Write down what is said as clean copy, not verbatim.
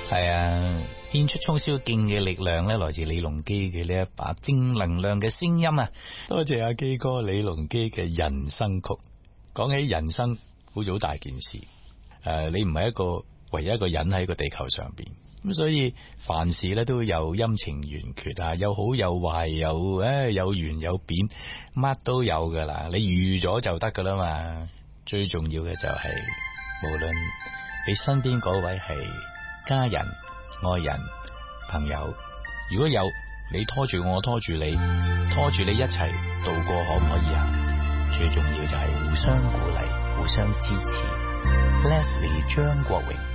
係啊，獻出衝霄勁嘅力量咧，來自李龍基嘅呢一把正能量嘅聲音啊！多謝阿基哥李龍基嘅人生曲。講起人生，好似好大件事。你唔係一個唯一一個人喺個地球上邊，咁所以凡事咧都有陰晴圓缺啊，有好有壞，有圓有扁，乜都有噶啦。你預咗就得噶啦嘛。最重要嘅就係，無論你身邊嗰位係家人、愛人、朋友，如果有你拖住我，拖住你，拖住你一齊度過，可唔可以啊？最重要就係互相鼓勵，互相支持。Leslie 張國榮。